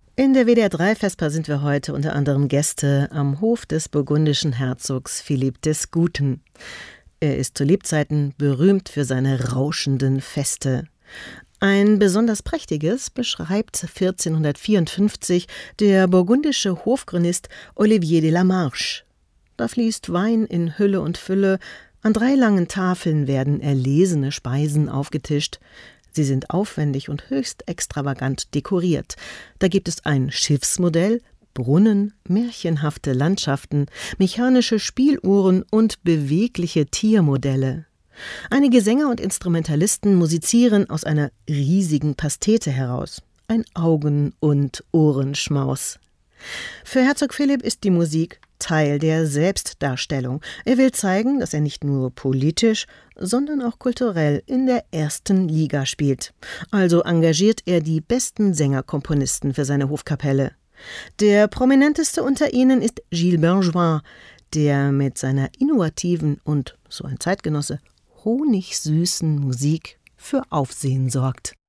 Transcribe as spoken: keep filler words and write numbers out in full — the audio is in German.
In der W D R drei Vesper sind wir heute unter anderem Gäste am Hof des burgundischen Herzogs Philipp des Guten. Er ist zu Lebzeiten berühmt für seine rauschenden Feste. Ein besonders prächtiges beschreibt vierzehnhundertvierundfünfzig der burgundische Hofchronist Olivier de la Marche. Da fließt Wein in Hülle und Fülle, an drei langen Tafeln werden erlesene Speisen aufgetischt. Sie sind aufwendig und höchst extravagant dekoriert. Da gibt es ein Schiffsmodell, Brunnen, märchenhafte Landschaften, mechanische Spieluhren und bewegliche Tiermodelle. Einige Sänger und Instrumentalisten musizieren aus einer riesigen Pastete heraus. Ein Augen- und Ohrenschmaus. Für Herzog Philipp ist die Musik Teil der Selbstdarstellung. Er will zeigen, dass er nicht nur politisch, sondern auch kulturell in der ersten Liga spielt. Also engagiert er die besten Sängerkomponisten für seine Hofkapelle. Der prominenteste unter ihnen ist Gilles Benjoin, der mit seiner innovativen und, so ein Zeitgenosse, honigsüßen Musik für Aufsehen sorgt.